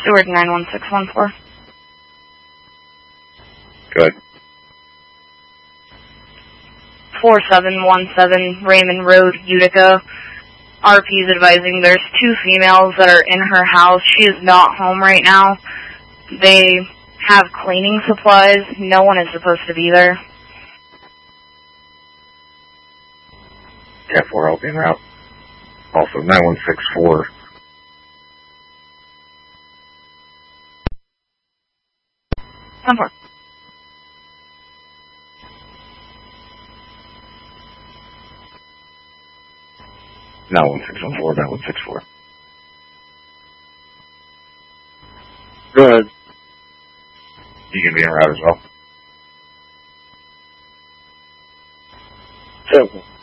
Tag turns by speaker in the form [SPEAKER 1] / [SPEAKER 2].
[SPEAKER 1] Stewart 91614.
[SPEAKER 2] Good.
[SPEAKER 1] 4717 Raymond Road, Utica. RP is advising there's 2 females that are in her house. She is not home right now. They have cleaning supplies. No one is supposed to be there.
[SPEAKER 2] Cat 4, I'll be en route. Also, 9164.
[SPEAKER 1] Number.
[SPEAKER 2] No, 1614, 9164.
[SPEAKER 3] Go ahead.
[SPEAKER 2] You can be en route as well.
[SPEAKER 3] Simple.